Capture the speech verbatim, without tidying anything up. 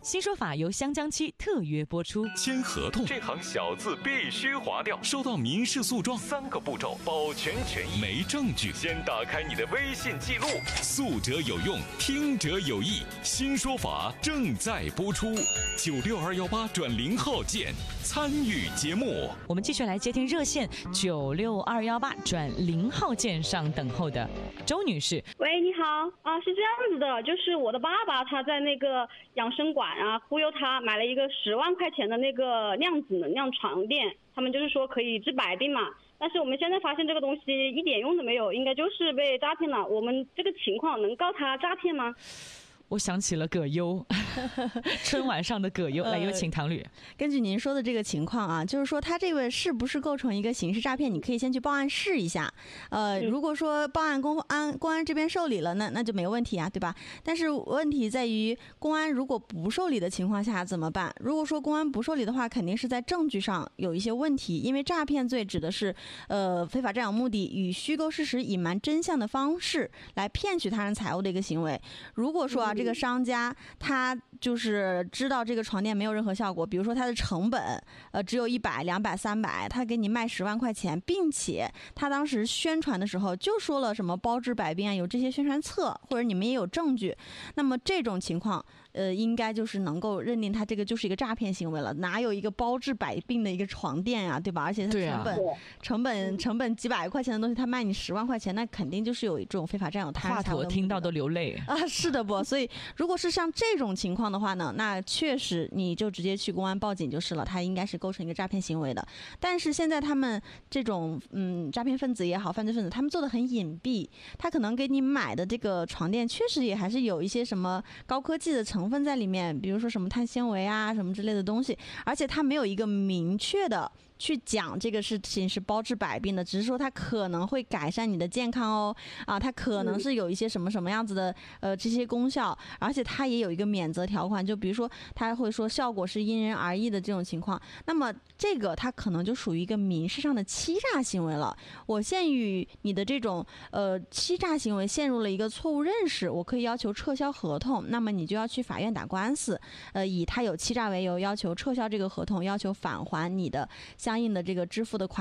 新说法由湘江区特约播出。 签合同， 这行小字必须划掉。 收到民事诉状， 三个步骤，保全权益。 没证据， 先打开你的微信记录。 诉者有用，听者有意。新说法正在播出，九六二幺八转零号键参与节目。 我们继续来接听热线九六二幺八转零号键上等候的周女士。 喂，你好啊，是这样子的，就是我的爸爸他在那个养生馆啊忽悠他买了一个十万块钱的那个量子能量床垫，他们就是说可以治百病嘛。但是我们现在发现这个东西一点用都没有，应该就是被诈骗了。我们这个情况能告他诈骗吗？ 我想起了葛优，春晚上的葛优，来有请唐律。 根据您说的这个情况啊，就是说他这个是不是构成一个刑事诈骗，你可以先去报案试一下。呃，如果说报案公安公安这边受理了，那那就没问题啊，对吧？但是问题在于公安如果不受理的情况下怎么办？如果说公安不受理的话，肯定是在证据上有一些问题，因为诈骗罪指的是呃非法占有目的与虚构事实、隐瞒真相的方式来骗取他人财物的一个行为。如果说啊，这个商家他就是知道这个床垫没有任何效果，比如说它的成本呃只有一百、两百、三百，他给你卖十万块钱，并且他当时宣传的时候就说了什么包治百病啊，有这些宣传册，或者你们也有证据，那么这种情况呃应该就是能够认定他这个就是一个诈骗行为了。哪有一个包治百病的一个床垫啊，对吧？而且它成本、啊、成本成本几百块钱的东西，他卖你十万块钱，那肯定就是有这种非法占有他人财物的目的的。 华佗听到都流泪啊！是的不，所以如果是像这种情况的话呢，那确实你就直接去公安报警就是了，他应该是构成一个诈骗行为的。但是现在他们这种嗯诈骗分子也好，犯罪分子，他们做的很隐蔽，他可能给你买的这个床垫确实也还是有一些什么高科技的成分在里面，比如说什么碳纤维啊什么之类的东西，而且他没有一个明确的去讲这个事情是包治百病的，只是说它可能会改善你的健康哦，啊，它可能是有一些什么什么样子的呃这些功效，而且它也有一个免责条款，就比如说它会说效果是因人而异的这种情况，那么这个它可能就属于一个民事上的欺诈行为了。我限于你的这种呃欺诈行为陷入了一个错误认识，我可以要求撤销合同，那么你就要去法院打官司，呃，以他有欺诈为由要求撤销这个合同，要求返还你的相应的这个支付的款。